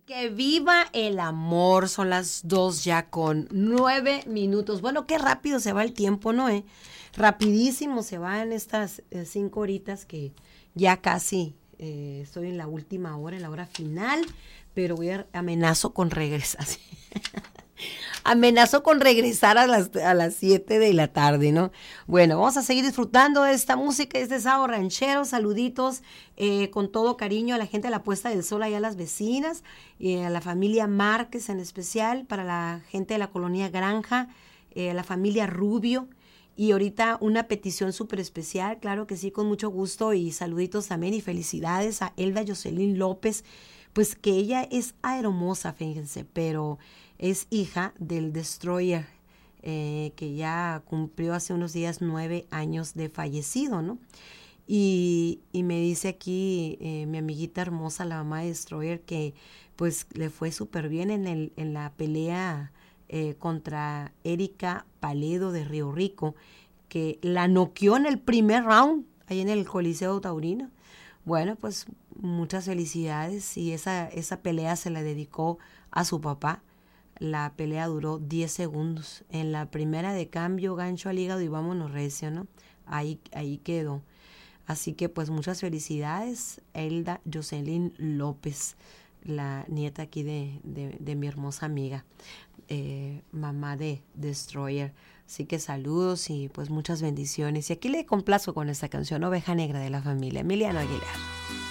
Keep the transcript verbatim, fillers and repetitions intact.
Que viva el amor, son las dos ya con nueve minutos. Bueno, qué rápido se va el tiempo, ¿no? Eh? Rapidísimo se van estas eh, cinco horitas que ya casi eh, estoy en la última hora, en la hora final, pero voy a amenazo con regresar. Amenazo con regresar a las, a las siete de la tarde, ¿no? Bueno, vamos a seguir disfrutando de esta música, de este sábado ranchero. Saluditos eh, con todo cariño a la gente de la Puesta del Sol, allá a las vecinas, eh, a la familia Márquez en especial, para la gente de la colonia Granja, eh, a la familia Rubio. Y ahorita una petición súper especial, claro que sí, con mucho gusto, y saluditos también y felicidades a Elda Jocelyn López, pues que ella es aeromoza, fíjense, pero es hija del Destroyer, eh, que ya cumplió hace unos días nueve años de fallecido, ¿no? Y, y me dice aquí eh, mi amiguita hermosa, la mamá de Destroyer, que pues le fue súper bien en, el, en la pelea eh, contra Erika Paledo de Río Rico, que la noqueó en el primer round, ahí en el Coliseo Taurino. Bueno, pues muchas felicidades, y esa, esa pelea se la dedicó a su papá. La pelea duró diez segundos. En la primera de cambio, gancho al hígado y vámonos recio, ¿no? Ahí, ahí quedó. Así que pues muchas felicidades, Elda Jocelyn López, la nieta aquí de, de, de mi hermosa amiga, eh, mamá de Destroyer. Así que saludos y pues muchas bendiciones. Y aquí le complazco con esta canción, Oveja Negra de la Familia, Emiliano Aguilar.